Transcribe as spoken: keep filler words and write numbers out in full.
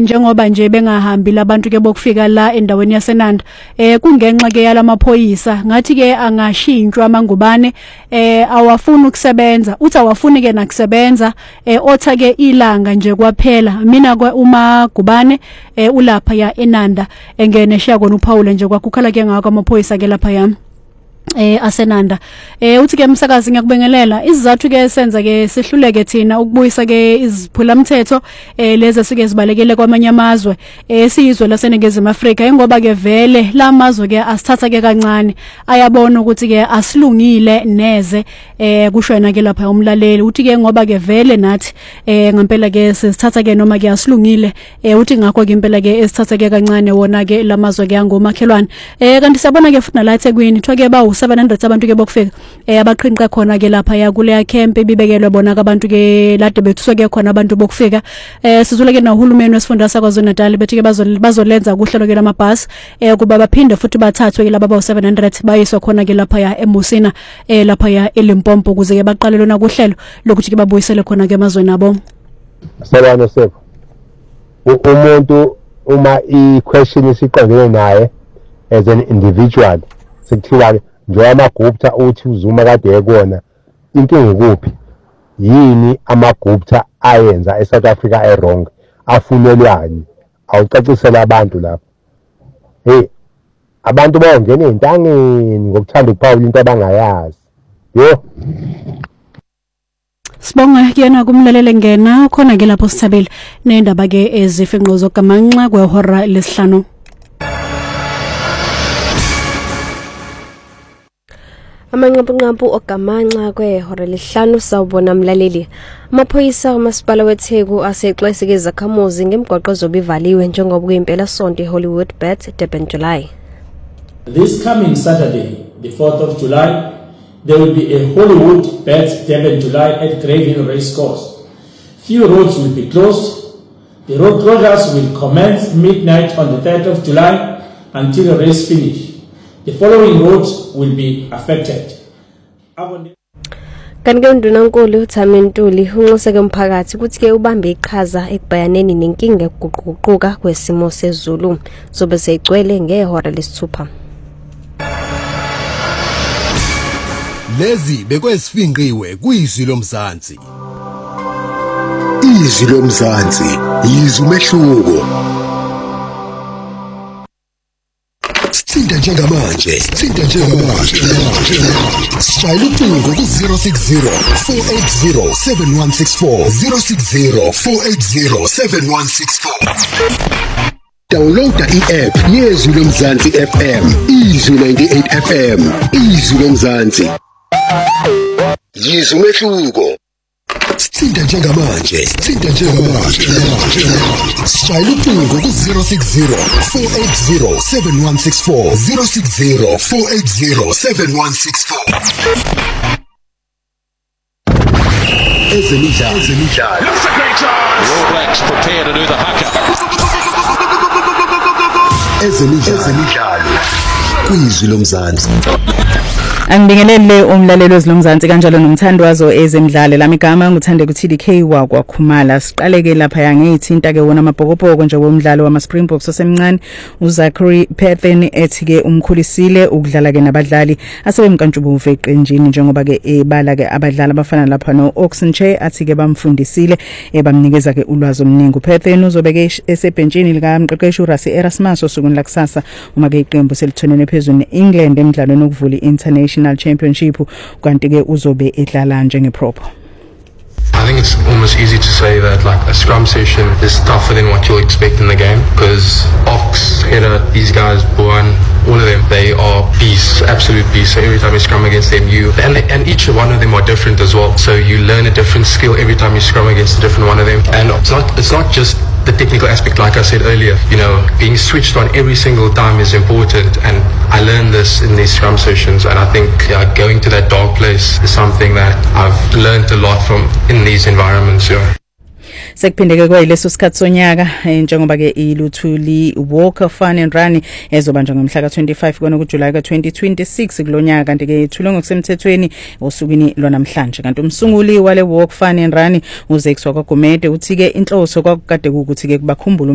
njengoba nje bengahambi labantu ke bokufika la endaweni yaseNanda eh kungenxa ke yalamaphoyisa ngathi ke angashintshwa amangubane eh awafuni ukusebenza uthi awafuni ke nakusebenza eh otha ke ilanga nje kwaphela mina kwa uma gubane eh ulapha ya eNanda engene shiya kona uPaul nje kwakukhala ke ngakho amaphoyisa ke lapha yami eh asenanda eh uthi ke umsakazi ngiyakubengelela izizathu ke senza ke sihluleke thina ukubuyisa ke iziphula mthetho eh lezi sike zibalekele kwamanye amazwe eh siyizwe laseNingizimu Afrika ngoba ke vele lamazwe ke asithatha ke kancane ayabona ukuthi ke asilungile neze eh kushona ke lapha umlaleli uthi ke ngoba ke vele nathi eh ngempela ke sisithatha ke noma ke asilungile eh uthi ngakho ke impela ke esithatha ke kancane wona ke lamazwe ke angomakhelwane eh kanti siyabona ke futhi la eThekwini thoke ba seven hundred abantu ke bokufika eh abaqhinqa khona ke lapha ya kule camp ebibekelwe bona abantu ke lade bethuswe ke khona abantu bokufika eh sizule ke nohulumeni wesifunda saKwaZulu Natal bethi ke bazolenza kuhlelo ke lamabhasi eh kuba baphinde futhi bathathwe ke laba seven hundred bayiswa khona ke lapha ya eMusina eh lapha ya eLimpopo ukuze ke baqale lona kuhlelo lokuthi ke babuyisele khona ke emazweni abo. Sabana sepho umuntu uma I question isiqondene naye as an individual sekuthiwa nje amagupta uthi uZuma kade ekona inkinga ukuphi yini amagupta ayenza eSouth Africa errong afunelwani awucacisela abantu lapha hey abantu bayongena ezintangeni ngokuthanda ukuphawula into abangayazi yo Sibonga kuyena kumlalele ngena khona ke lapho sithabele nendaba ke ezifenqozo kamanxa kwehora lesihlanu. Amanqaphu okamanxa kwehora lesihlanu sawubona mlaleli amaphoyisa umasipala weTheku asexwayisa izakhamuzi ngemigwaqo zobivaliwe njengoba kuyimpela sonto eHollywood Bet Durban July. This coming Saturday, the fourth of July, there will be a Hollywood Bet Durban July at Greyville Racecourse. Few roads will be closed. The road closures will commence midnight on the third of July until the race finish. The following roads will be affected. Kanike undunankulu uThamintuli unxuseke umphakathi ukuthi ke ubambe iqhaza ekubhayaneni nenkinga yokuguquguquka kwesimo sezulu sobe seyigcwele ngehora lesithupha. Lezi bekwesifinqiwe kuyizwi lomzansi. Izwi lomzansi yizwi umehluko. Sithinta njengamanje, sithinta njengamanje. Shayela ucingo ku zero six zero four eight zero seven one six four zero six zero four eight zero seven one six four. Downloada i-app yezwi lomzansi F M, izwi ninety-eight F M, izwi lomzansi. Yizwi umehluko. Sithinta njengamanje, sithinta njengamanje. Shayela ucingo ku zero six zero four eight zero seven one six four zero six zero four eight zero seven one six four. Ezemidlalo, ezemidlalo. That's a great chance. All Blacks prepare to do the haka. Ezemidlalo, ezemidlalo. Kuyizwi lomzansi. Angibingelele umlaleli wezilomzansi kanjalo nomthandwazo ezemidlalo lamigama nguthande ukuthi D K wakwakhumala siqaleke lapha yangithinta ke wona amabhokobhoko nje womdlalo wama Springboks osemncane uZachary Pethen ethi ke umkhulisile ukudlala ke nabadlali asebemkantshubuve eqenjini njengoba ke ebala ke abadlali abafana lapha no Oxenche athi ke bamfundisile ebamnikeza ke ulwazi omningi uPethen uzobe ke esebhenjini lika mqeqeshi uRasi Erasmus osukuni lakusasa uma ke iqembu selithonene phezulu neEngland emidlalweni okuvula international Championship kanti ke uzobe edlala njenge prop. I think it's almost easy to say that like a scrum session is tougher than what you'll expect in the game because Ox, Header, these guys, Boan, all of them, they are beasts, absolute beasts. So every time you scrum against them, you and and each one of them are different as well. So you learn a different skill every time you scrum against a different one of them. And it's not it's not just the technical aspect, like I said earlier, you know, being switched on every single time is important, and I learned this in these scrum sessions, and I think yeah, going to that dark place is something that I've learned a lot from in these environments. Yeah. Sekuphindeke kwayileso sikhathi sonyaka njengoba ke iluthuli Walk Fun and Run ezobanjwa ngomhla ka twenty-five kona ku July ka twenty twenty-six kulonyaka kanti ke ithulwe ngokusemthethweni osukwini lwanamhlanje kanti umsunguli wale Walk Fun and Run uZexwa kwaGomede uthi ke inhloso kwakukade ukuthi ke kubakhumbula